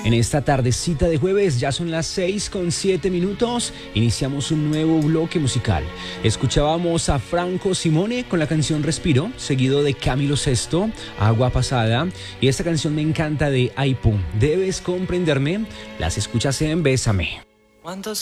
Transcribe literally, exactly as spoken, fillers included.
En esta tardecita de jueves, ya son las seis con siete minutos, iniciamos un nuevo bloque musical. Escuchábamos a Franco Simone con la canción Respiro, seguido de Camilo Sesto, Agua Pasada, y esta canción me encanta de Aipu, Debes Comprenderme, las escuchas en Bésame. ¿Cuántos